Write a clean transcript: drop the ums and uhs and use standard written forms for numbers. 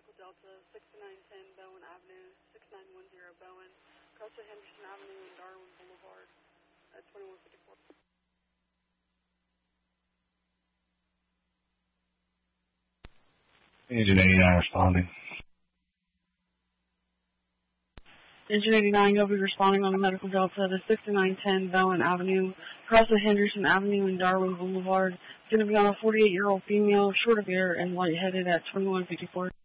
Medical Delta, 6910 Bowen Avenue, 6910 Bowen, across the Henderson Avenue and Darwin Boulevard at 2154. Engine 89 responding. Engine 89, you'll be responding on the Medical Delta to 6910 Bowen Avenue, across the Henderson Avenue and Darwin Boulevard. It's going to be on a 48-year-old female, short of air and lightheaded at 2154.